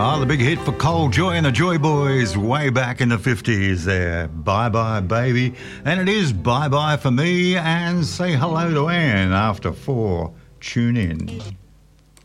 Ah, the big hit for Cole Joy and the Joy Boys way back in the 50s there. Bye Bye Baby. And it is bye bye for me, and say hello to Anne after 4. Tune in.